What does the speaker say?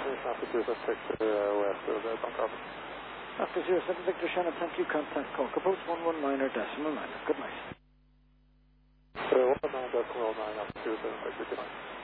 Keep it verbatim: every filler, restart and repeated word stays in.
After zero seven six uh, west of uh, Dungarvan. After zero seven Victor Shannon, thank you. Contact call. Compose one one nine or decimal nine. Good night. Uh, one one nine decimal nine after zero seven six, good night.